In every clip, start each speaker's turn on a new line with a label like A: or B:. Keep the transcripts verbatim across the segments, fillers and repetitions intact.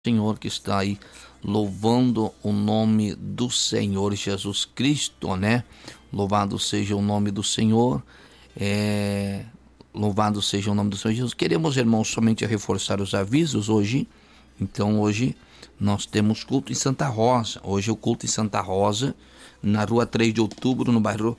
A: Senhor que está aí louvando o nome do Senhor Jesus Cristo, né? Louvado seja o nome do Senhor, é... louvado seja o nome do Senhor Jesus. Queremos, irmãos, somente reforçar os avisos hoje. Então hoje nós temos culto em Santa Rosa. Hoje é o culto em Santa Rosa, na rua três de outubro, no bairro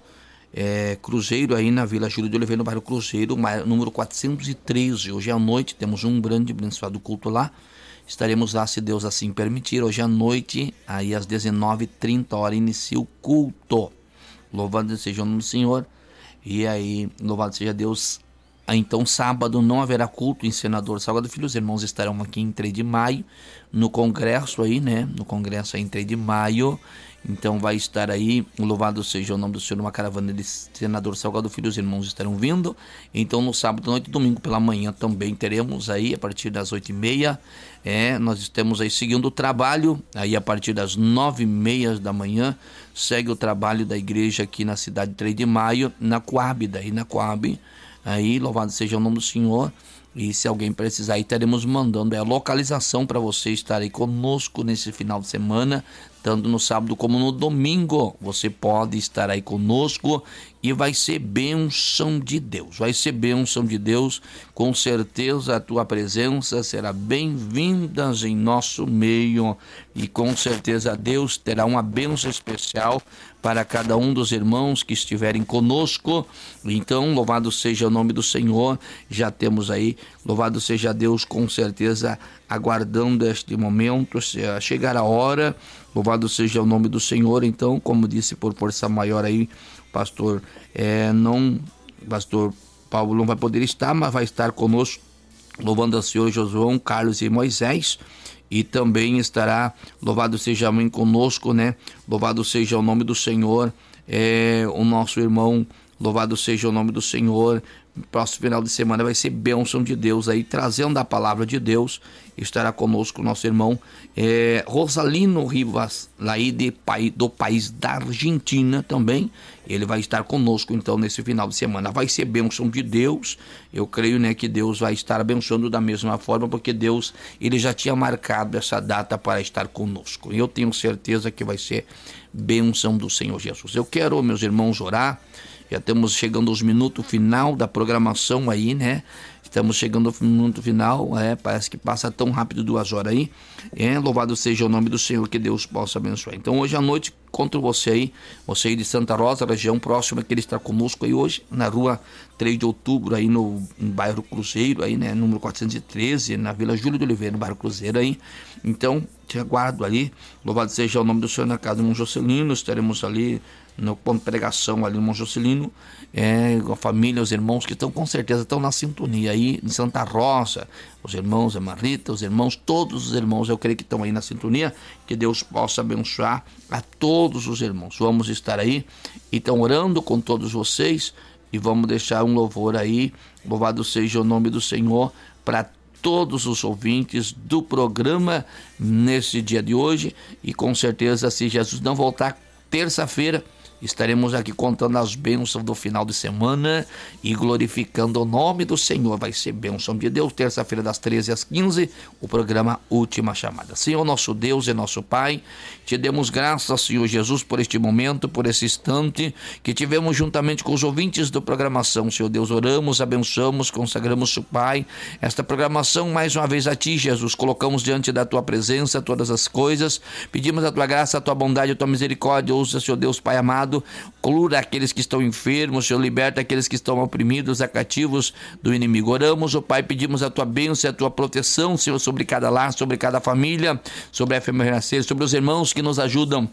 A: é, Cruzeiro, aí na Vila Júlio de Oliveira, no bairro Cruzeiro, número quatrocentos e treze. Hoje à noite temos um grande abençoado culto lá. Estaremos lá, se Deus assim permitir. Hoje à noite, aí às dezenove e trinta horas, inicia o culto. Louvado seja o nome do Senhor. E aí, louvado seja Deus. Então, sábado não haverá culto em Senador Salgado Filho. Os irmãos estarão aqui em três de maio, no congresso aí, né? No congresso aí em três de maio. Então vai estar aí, louvado seja o nome do Senhor, uma caravana de Senador Salgado Filho. Os irmãos estarão vindo. Então no sábado, noite e domingo pela manhã também teremos aí, a partir das oito e meia. É, nós estamos aí seguindo o trabalho, aí a partir das nove e meia da manhã, segue o trabalho da igreja aqui na cidade de três de maio, na Coab, daí na Coab. Aí, louvado seja o nome do Senhor. E se alguém precisar, aí estaremos mandando a localização para você estar aí conosco nesse final de semana, tanto no sábado como no domingo. Você pode estar aí conosco e vai ser bênção de Deus. Vai ser bênção de Deus. Com certeza a tua presença será bem-vinda em nosso meio. E com certeza Deus terá uma bênção especial para cada um dos irmãos que estiverem conosco. Então, louvado seja o nome do Senhor. Já temos aí, louvado seja Deus, com certeza, aguardando este momento, chegar a hora. Louvado seja o nome do Senhor. Então, como disse, por força maior aí, pastor, é, não, pastor Paulo não vai poder estar, mas vai estar conosco, louvando ao Senhor Josué, Carlos e Moisés. E também estará, louvado seja a mãe conosco, né? Louvado seja o nome do Senhor, é, o nosso irmão, louvado seja o nome do Senhor. Próximo final de semana vai ser bênção de Deus aí, trazendo a palavra de Deus. Estará conosco o nosso irmão é, Rosalino Rivas, lá aí de, do país da Argentina também. Ele vai estar conosco então nesse final de semana. Vai ser bênção de Deus. Eu creio, né, que Deus vai estar abençoando da mesma forma, porque Deus, ele já tinha marcado essa data para estar conosco. E eu tenho certeza que vai ser bênção do Senhor Jesus. Eu quero, meus irmãos, orar. Já estamos chegando aos minutos final da programação aí, né? Estamos chegando ao minuto final, é, parece que passa tão rápido duas horas aí. É, louvado seja o nome do Senhor, que Deus possa abençoar. Então hoje à noite, conto você aí, você aí de Santa Rosa, região próxima, que ele está conosco aí hoje, na rua três de outubro, aí no, no bairro Cruzeiro, aí, né? Número quatrocentos e treze, na Vila Júlio de Oliveira, no bairro Cruzeiro aí. Então, te aguardo ali, louvado seja o nome do Senhor, na casa do irmão Jocelino. Estaremos ali no ponto de pregação ali no irmão Jocelino, é, a família, os irmãos que estão com certeza estão na sintonia aí em Santa Rosa, os irmãos, a Marita, os irmãos, todos os irmãos, eu creio que estão aí na sintonia. Que Deus possa abençoar a todos os irmãos. Vamos estar aí, então, orando com todos vocês, e vamos deixar um louvor aí, louvado seja o nome do Senhor, para todos os ouvintes do programa nesse dia de hoje. E com certeza, se Jesus não voltar terça-feira, estaremos aqui contando as bênçãos do final de semana e glorificando o nome do Senhor. Vai ser bênção de Deus, terça-feira das treze às quinze, o programa Última Chamada. Senhor, nosso Deus e nosso Pai, te demos graças, Senhor Jesus, por este momento, por esse instante que tivemos juntamente com os ouvintes da programação. Senhor Deus, oramos, abençoamos, consagramos, Pai, esta programação mais uma vez a Ti, Jesus. Colocamos diante da Tua presença todas as coisas, pedimos a Tua graça, a Tua bondade, a Tua misericórdia. Ouça, Senhor Deus, Pai amado, cura aqueles que estão enfermos, Senhor, liberta aqueles que estão oprimidos, cativos do inimigo. Oramos, ó Pai, pedimos a Tua bênção e a Tua proteção, Senhor, sobre cada lar, sobre cada família, sobre a F M Renascer, sobre os irmãos que nos ajudam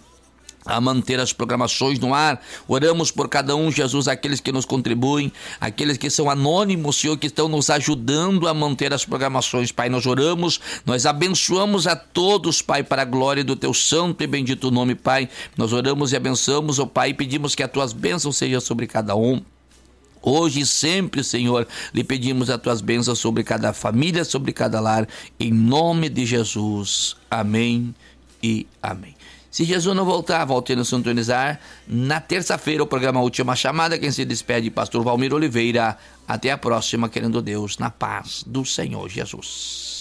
A: a manter as programações no ar. Oramos por cada um, Jesus, aqueles que nos contribuem, aqueles que são anônimos, Senhor, que estão nos ajudando a manter as programações, Pai. Nós oramos, nós abençoamos a todos, Pai, para a glória do Teu santo e bendito nome, Pai. Nós oramos e abençoamos, ó Pai, e pedimos que as Tuas bênçãos sejam sobre cada um. Hoje e sempre, Senhor, lhe pedimos as Tuas bênçãos sobre cada família, sobre cada lar, em nome de Jesus. Amém e amém. Se Jesus não voltar, volte a nos sintonizar na terça-feira, o programa Última Chamada. Quem se despede, pastor Valmir Oliveira. Até a próxima, querendo Deus, na paz do Senhor Jesus.